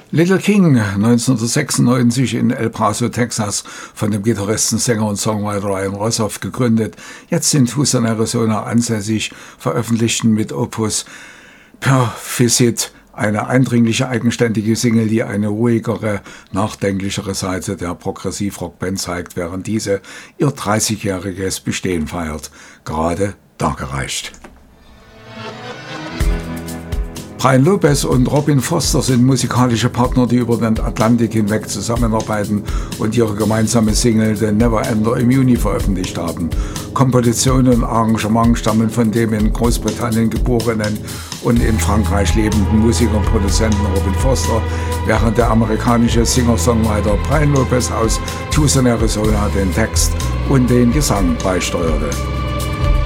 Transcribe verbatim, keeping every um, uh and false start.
Little King, neunzehnhundertsechsundneunzig in El Paso, Texas, von dem Gitarristen, Sänger und Songwriter Ryan Rossoff gegründet, jetzt in Tucson, Arizona ansässig, veröffentlichten mit Opus Perfecit eine eindringliche, eigenständige Single, die eine ruhigere, nachdenklichere Seite der Progressiv-Rock-Band zeigt, während diese ihr dreißigjähriges Bestehen feiert. Gerade dargereicht. Brian Lopez und Robin Foster sind musikalische Partner, die über den Atlantik hinweg zusammenarbeiten und ihre gemeinsame Single The Never Ender im Juni veröffentlicht haben. Komposition und Arrangement stammen von dem in Großbritannien geborenen und in Frankreich lebenden Musiker und Produzenten Robin Foster, während der amerikanische Singer-Songwriter Brian Lopez aus Tucson, Arizona den Text und den Gesang beisteuerte.